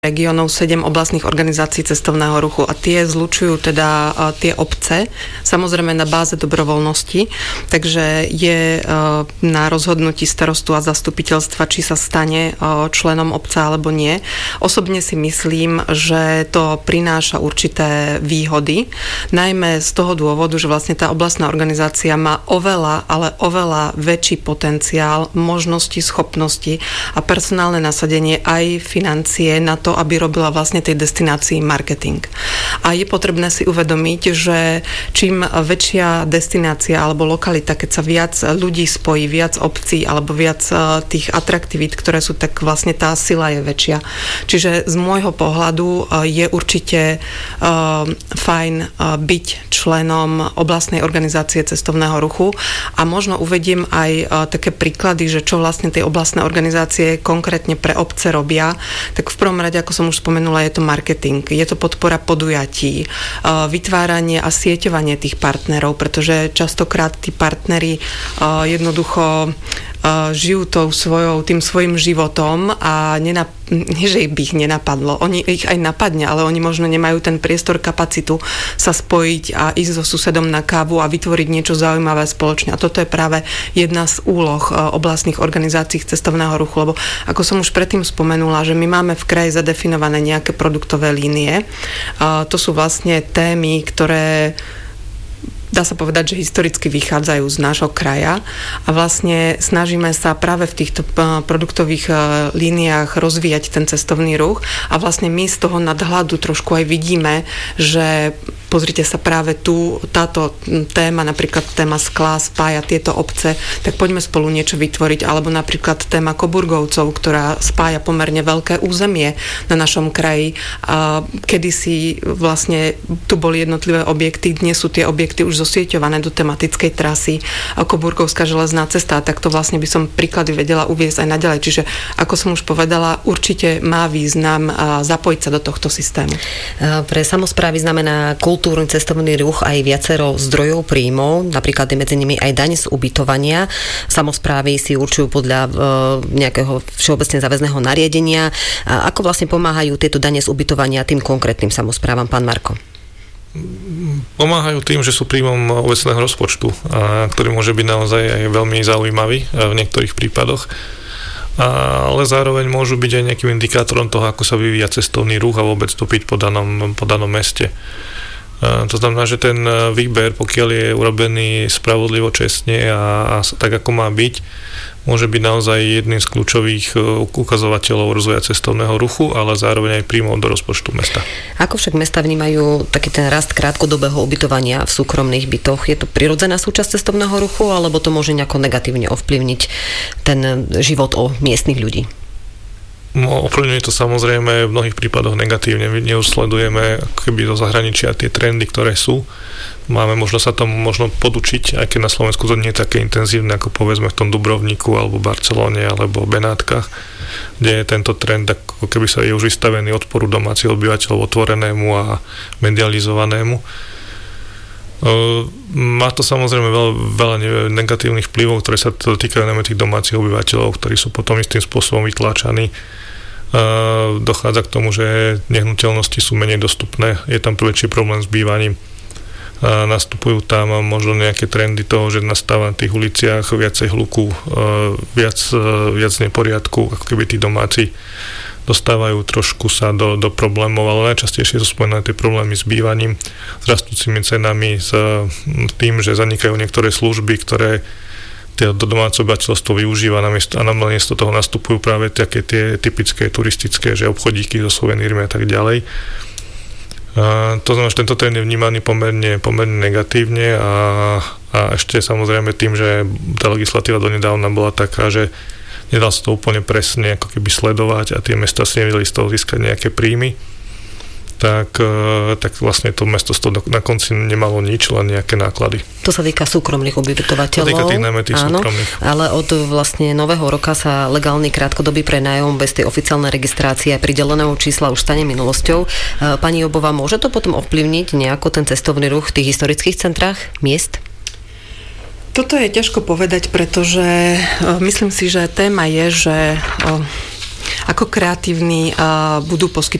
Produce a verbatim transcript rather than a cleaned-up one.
regiónov, sedem oblastných organizácií cestovného ruchu a tie zlučujú teda tie obce, samozrejme na báze dobrovoľnosti, takže je na rozhodnutí starostu a zastupiteľstva, či sa stane členom obca alebo nie. Osobne si myslím, že to prináša určité výhody, najmä z toho dôvodu, že vlastne tá oblastná organizácia má oveľa, ale oveľa väčší potenciál, možnosti, schopnosti a personálne nasadenie aj financie na to, aby robila vlastne tej destinácii marketing. A je potrebné si uvedomiť, že čím väčšia destinácia alebo lokalita, keď sa viac ľudí spojí, viac obcí alebo viac tých atraktivít, ktoré sú, tak vlastne tá sila je väčšia. Čiže z môjho pohľadu je určite fajn byť členom oblastnej organizácie cestovného ruchu a možno uvediem aj také príklady, že čo vlastne tie oblastné organizácie konkrétne pre obce robia. Tak v prvom rade, ako som už spomenula, je to marketing, je to podpora podujatí, vytváranie a sieťovanie tých partnerov, pretože častokrát tí partneri jednoducho žijú tou svojou, tým svojim životom a nenap- nie, že by ich nenapadlo, oni ich aj napadne, ale oni možno nemajú ten priestor, kapacitu sa spojiť a ísť so susedom na kávu a vytvoriť niečo zaujímavé spoločne. A toto je práve jedna z úloh oblastných organizácií cestovného ruchu, lebo ako som už predtým spomenula, že my máme v kraji zadefinované nejaké produktové línie. To sú vlastne témy, ktoré dá sa povedať, že historicky vychádzajú z nášho kraja a vlastne snažíme sa práve v týchto produktových líniách rozvíjať ten cestovný ruch a vlastne my z toho nadhľadu trošku aj vidíme, že pozrite sa práve tu, táto téma, napríklad téma skla spája tieto obce, tak poďme spolu niečo vytvoriť, alebo napríklad téma Koburgovcov, ktorá spája pomerne veľké územie na našom kraji. Kedysi vlastne tu boli jednotlivé objekty, dnes sú tie objekty už zosieťované do tematickej trasy Koburgovská železná cesta, tak to vlastne by som príklady vedela uviesť aj naďalej. Čiže, ako som už povedala, určite má význam zapojiť sa do tohto systému. Pre samosprávy znamená kultúrny cestovný ruch aj viacero zdrojov príjmov, napríklad je medzi nimi aj daň z ubytovania. Samosprávy si určujú podľa nejakého všeobecne záväzného nariadenia. A ako vlastne pomáhajú tieto dane z ubytovania tým konkrétnym samosprávam, pán Marko? Pomáhajú tým, že sú príjmom obecného rozpočtu, a ktorý môže byť naozaj aj veľmi zaujímavý v niektorých prípadoch, ale zároveň môžu byť aj nejakým indikátorom toho, ako sa vyvíja cestovný ruch a vôbec dopyt po danom, po danom meste. To znamená, že ten výber, pokiaľ je urobený spravodlivo, čestne a, a tak, ako má byť, môže byť naozaj jedným z kľúčových ukazovateľov rozvoja cestovného ruchu, ale zároveň aj príjmov do rozpočtu mesta. Ako však mesta vnímajú taký ten rast krátkodobého ubytovania v súkromných bytoch? Je to prirodzená súčasť cestovného ruchu, alebo to môže nejako negatívne ovplyvniť ten život o miestnych ľudí? No, ovplyvňuje to samozrejme v mnohých prípadoch negatívne. My neusledujeme keby do zahraničia tie trendy, ktoré sú. Máme možno sa tomu možno podučiť, aj keď na Slovensku to nie je také intenzívne, ako povedzme v tom Dubrovniku, alebo Barcelone, alebo Benátkach, kde je tento trend, ako keby sa je už vystavený odporu domácich obyvateľov otvorenému a medializovanému. Má to samozrejme veľa, veľa negatívnych vplyvov, ktoré sa týkajú najmä tých domácich obyvateľov, ktorí sú potom istým spôsobom vytláčaní. Dochádza k tomu, že nehnuteľnosti sú menej dostupné, je tam väčší problém s bývaním. Nastupujú tam možno nejaké trendy toho, že nastáva na tých uliciach viacej hluku, viac, viac neporiadku, ako keby tí domáci dostávajú trošku sa do, do problémov, ale najčastejšie sú spojené tie problémy s bývaním, s rastúcimi cenami, s tým, že zanikajú niektoré služby, ktoré to domáce obyvateľstvo využíva namiesto, a namiesto toho nastupujú práve také tie typické turistické, že obchodíky so suvenírmi a tak ďalej. A to znamená, že tento trend je vnímaný pomerne, pomerne negatívne a, a ešte samozrejme tým, že tá legislatíva donedávna bola taká, že nedal sa to úplne presne ako keby sledovať a tie mesta si nevedeli z toho získať nejaké príjmy, tak, tak vlastne to mesto z toho na konci nemalo nič, len nejaké náklady. To sa týka súkromných ubytovateľov. To týka tých najmä tých áno, súkromných. Ale od vlastne nového roka sa legálny krátkodobý prenájom bez tej oficiálnej registrácie a prideleného čísla už stane minulosťou. Pani Jobová, môže to potom ovplyvniť nejako ten cestovný ruch v tých historických centrách miest? Toto je ťažko povedať, pretože myslím si, že téma je, že ako kreatívni budú poskytovať